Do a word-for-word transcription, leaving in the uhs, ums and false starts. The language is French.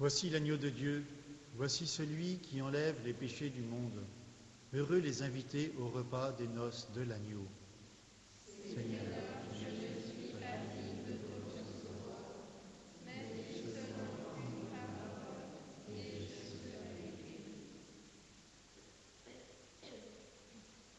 Voici l'agneau de Dieu, voici celui qui enlève les péchés du monde. Heureux les invités au repas des noces de l'agneau. Seigneur,